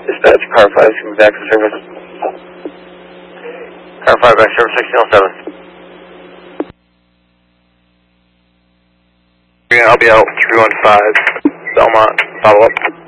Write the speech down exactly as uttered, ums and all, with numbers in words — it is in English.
Dispatch, car five, coming back to service. Car five, back service sixteen oh seven. I'll be out three one five, Belmont, follow up.